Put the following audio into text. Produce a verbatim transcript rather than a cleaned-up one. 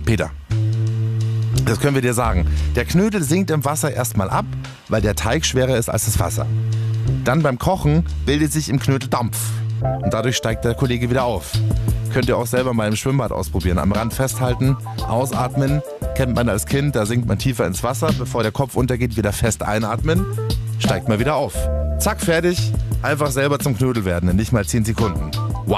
Peter, das können wir dir sagen. Der Knödel sinkt im Wasser erstmal ab, weil der Teig schwerer ist als das Wasser. Dann beim Kochen bildet sich im Knödel Dampf und dadurch steigt der Kollege wieder auf. Könnt ihr auch selber mal im Schwimmbad ausprobieren. Am Rand festhalten, ausatmen. Kennt man als Kind, da sinkt man tiefer ins Wasser. Bevor der Kopf untergeht, wieder fest einatmen. Steigt man wieder auf. Zack, fertig. Einfach selber zum Knödel werden in nicht mal zehn Sekunden.